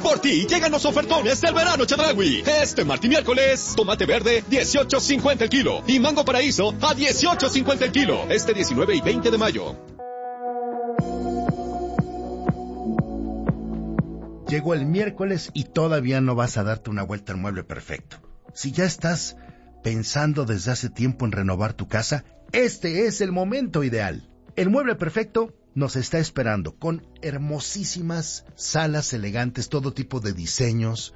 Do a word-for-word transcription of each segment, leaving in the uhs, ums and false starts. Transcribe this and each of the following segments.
Por ti llegan los ofertones del verano Chedraui. Este martes y miércoles, tomate verde dieciocho cincuenta el kilo y mango paraíso a dieciocho cincuenta el kilo. Este diecinueve y veinte de mayo. Llegó el miércoles y todavía no vas a darte una vuelta al Mueble Perfecto. Si ya estás pensando desde hace tiempo en renovar tu casa, este es el momento ideal. El Mueble Perfecto nos está esperando con hermosísimas salas elegantes, todo tipo de diseños,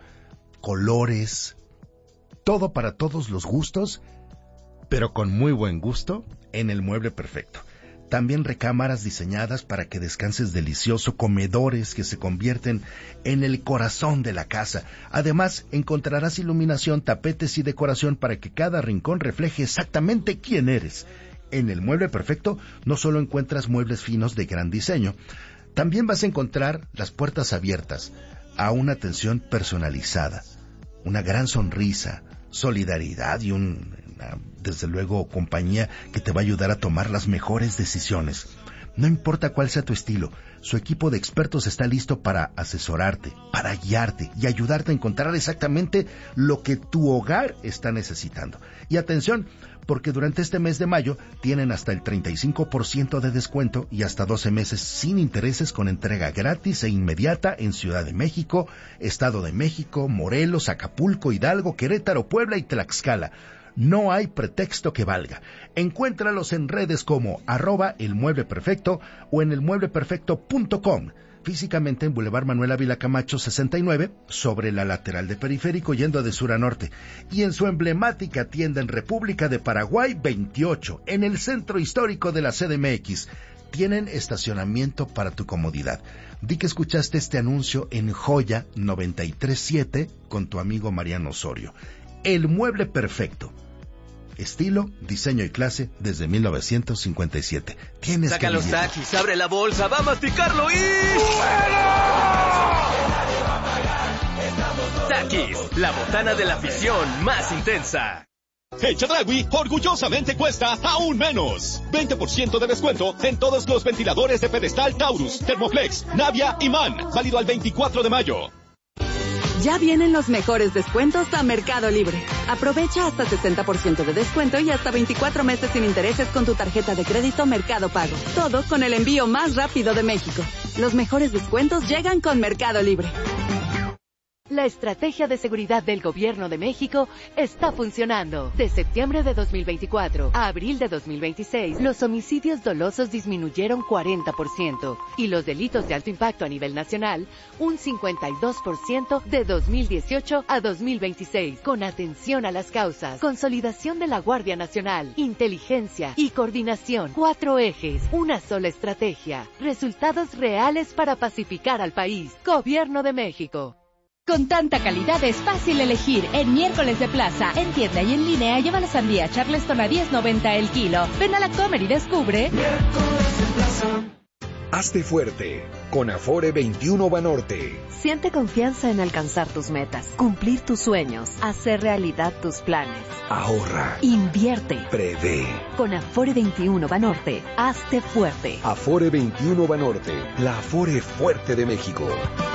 colores, todo para todos los gustos, pero con muy buen gusto en el Mueble Perfecto. También recámaras diseñadas para que descanses delicioso, comedores que se convierten en el corazón de la casa. Además, encontrarás iluminación, tapetes y decoración para que cada rincón refleje exactamente quién eres. En el Mueble Perfecto no solo encuentras muebles finos de gran diseño, también vas a encontrar las puertas abiertas a una atención personalizada, una gran sonrisa, solidaridad y un, una, desde luego, compañía que te va a ayudar a tomar las mejores decisiones. No importa cuál sea tu estilo, su equipo de expertos está listo para asesorarte, para guiarte y ayudarte a encontrar exactamente lo que tu hogar está necesitando. Y atención, porque durante este mes de mayo tienen hasta el treinta y cinco por ciento de descuento y hasta doce meses sin intereses con entrega gratis e inmediata en Ciudad de México, Estado de México, Morelos, Acapulco, Hidalgo, Querétaro, Puebla y Tlaxcala. No hay pretexto que valga. Encuéntralos en redes como arroba el mueble perfecto o en el mueble perfecto punto com. Físicamente en Boulevard Manuel Ávila Camacho sesenta y nueve, sobre la lateral de Periférico yendo de sur a norte. Y en su emblemática tienda en República de Paraguay veintiocho, en el centro histórico de la C D M X. Tienen estacionamiento para tu comodidad. Di que escuchaste este anuncio en Joya noventa y tres punto siete con tu amigo Mariano Osorio. El Mueble Perfecto. Estilo, diseño y clase desde mil novecientos cincuenta y siete. Tienes Saca que los vivirlo. Takis, abre la bolsa, va a masticarlo y... Takis, la botana de la afición más intensa. El Chedraui orgullosamente cuesta aún menos. veinte por ciento de descuento en todos los ventiladores de pedestal Taurus, Thermoflex, Navia y Man. Válido al veinticuatro de mayo. Ya vienen los mejores descuentos a Mercado Libre. Aprovecha hasta sesenta por ciento de descuento y hasta veinticuatro meses sin intereses con tu tarjeta de crédito Mercado Pago. Todo con el envío más rápido de México. Los mejores descuentos llegan con Mercado Libre. La estrategia de seguridad del Gobierno de México está funcionando. De septiembre de dos mil veinticuatro a abril de dos mil veintiséis, los homicidios dolosos disminuyeron cuarenta por ciento y los delitos de alto impacto a nivel nacional un cincuenta y dos por ciento de dos mil dieciocho a dos mil veintiséis. Con atención a las causas, consolidación de la Guardia Nacional, inteligencia y coordinación. Cuatro ejes, una sola estrategia. Resultados reales para pacificar al país. Gobierno de México. Con tanta calidad es fácil elegir. En miércoles de plaza, en tienda y en línea, lleva la sandía Charleston a diez noventa el kilo. Ven a la Comer y descubre. Miércoles de plaza. Hazte fuerte con Afore veintiuno Banorte. Siente confianza en alcanzar tus metas, cumplir tus sueños, hacer realidad tus planes. Ahorra. Invierte. Prevé. Con Afore veintiuno Banorte, hazte fuerte. Afore veintiuno Banorte, la Afore fuerte de México.